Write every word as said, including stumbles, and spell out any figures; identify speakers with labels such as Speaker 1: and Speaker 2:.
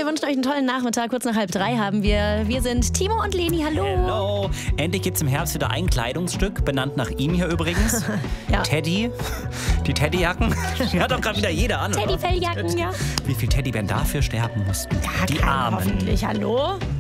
Speaker 1: wünschen euch einen tollen Nachmittag. Kurz nach halb drei haben wir. Wir sind Timo und Leni. Hallo.
Speaker 2: Hallo. Endlich gibt es im Herbst wieder ein Kleidungsstück, benannt nach ihm hier übrigens.
Speaker 1: Ja.
Speaker 2: Teddy. Die Teddyjacken. Die hat doch gerade wieder jeder an.
Speaker 1: Teddyfelljacken, ja.
Speaker 2: Wie viel Teddybären dafür sterben mussten.
Speaker 1: Ja,
Speaker 2: die
Speaker 1: keiner
Speaker 2: Armen.
Speaker 1: hoffentlich. Hallo.